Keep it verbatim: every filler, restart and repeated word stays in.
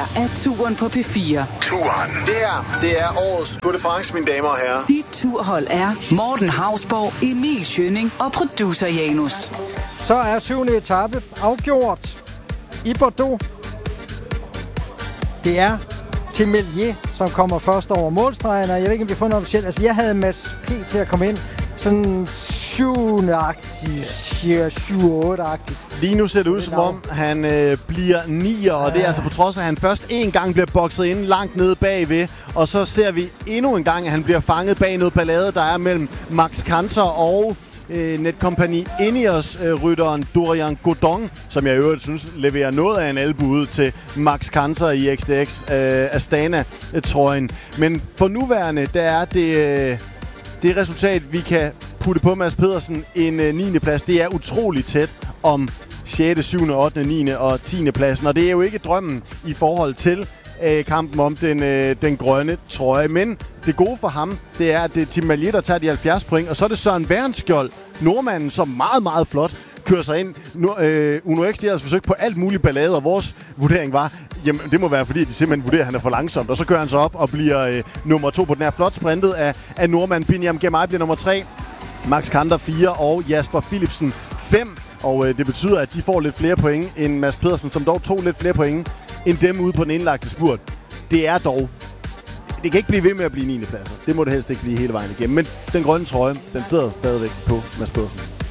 her er Turen på P fire. Turen. Det her, det er årets Tour de France, mine damer og herrer. Dit turhold er Morten Hausborg, Emil Schønning og producer Janus. Så er syvende etape afgjort i Bordeaux. Det er Temelier, som kommer først over målstregen, og jeg ved ikke, om vi har fundet officielt. Altså, jeg havde Mads P. til at komme ind. Sådan syvende-agtigt, syv-otte-agtigt. Lige nu ser det ud, som om han øh, bliver nier, og det er altså på trods af, at han først en gang bliver bokset ind langt nede bagved, og så ser vi endnu en gang, at han bliver fanget bag noget ballade, der er mellem Max Kanter og øh, Netcompagnie Ineos-rytteren Dorian Godon, som jeg i øvrigt synes leverer noget af en albu ud til Max Kanter i X T X øh, Astana-trøjen. Men for nuværende, der er det... Øh, Det resultat, vi kan putte på Mads Pedersen, en øh, niende plads, det er utroligt tæt om sjette, syvende, ottende, niende og tiende pladsen. Og det er jo ikke drømmen i forhold til øh, kampen om den, øh, den grønne trøje. Men det gode for ham, det er, at det er Tim Merlier, der tager de halvfjerds point. Og så er det Søren Værenskjold, nordmanden, som meget, meget flot kører sig ind. Nu, øh, Uno X, de har altså forsøgt på alt muligt ballade, og vores vurdering var, jamen det må være, fordi de simpelthen vurderer, at han er for langsomt. Og så kører han så op og bliver øh, nummer to på den her flot sprintet af, af nordmanden. Biniam Girmay bliver nummer tre, Max Kanter fire og Jasper Philipsen fem. Og øh, det betyder, at de får lidt flere point end Mads Pedersen, som dog tog lidt flere point end dem ude på den indlagte spurt. Det er dog... Det kan ikke blive ved med at blive niende pladser. Det må det helst ikke blive hele vejen igennem. Men den grønne trøje, den sidder stadigvæk på Mads Pedersen.